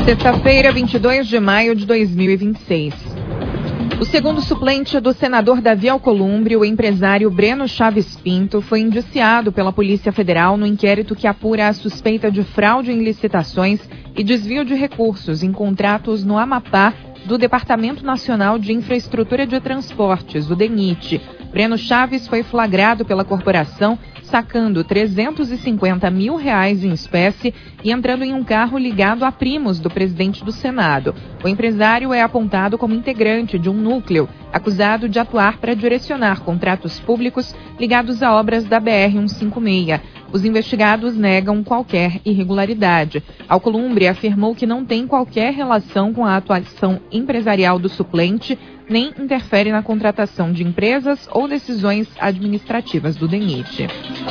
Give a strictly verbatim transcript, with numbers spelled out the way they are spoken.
Sexta-feira, vinte e dois de maio de dois mil e vinte e seis. O segundo suplente do senador Davi Alcolumbre, o empresário Breno Chaves Pinto, foi indiciado pela Polícia Federal no inquérito que apura a suspeita de fraude em licitações e desvio de recursos em contratos no Amapá do Departamento Nacional de Infraestrutura de Transportes, o DENIT. Breno Chaves foi flagrado pela corporação sacando trezentos e cinquenta mil reais em espécie e entrando em um carro ligado a primos do presidente do Senado. O empresário é apontado como integrante de um núcleo acusado de atuar para direcionar contratos públicos ligados a obras da B R cento e cinquenta e seis. Os investigados negam qualquer irregularidade. Alcolumbre afirmou que não tem qualquer relação com a atuação empresarial do suplente, nem interfere na contratação de empresas ou decisões administrativas do DENIT.